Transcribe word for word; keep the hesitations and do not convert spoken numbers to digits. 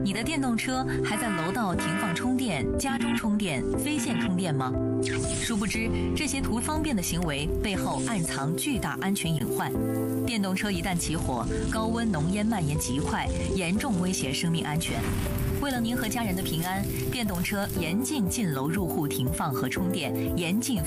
你的电动车还在楼道停放充电、家中充电、非线充电吗？殊不知，这些图方便的行为背后暗藏巨大安全隐患。电动车一旦起火，高温浓烟蔓延极快，严重威胁生命安全。为了您和家人的平安，电动车严禁进楼入户停放和充电，严禁